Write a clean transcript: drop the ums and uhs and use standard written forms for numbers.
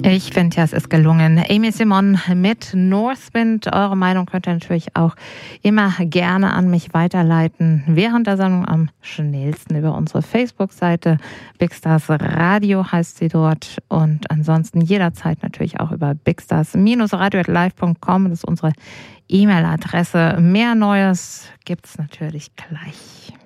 Ich finde ja, es ist gelungen. Amy Simon mit Northwind. Eure Meinung könnt ihr natürlich auch immer gerne an mich weiterleiten. Während der Sendung am schnellsten über unsere Facebook-Seite. Big Stars Radio heißt sie dort. Und ansonsten jederzeit natürlich auch über bigstars-radio@live.com. Das ist unsere E-Mail-Adresse. Mehr Neues gibt's natürlich gleich.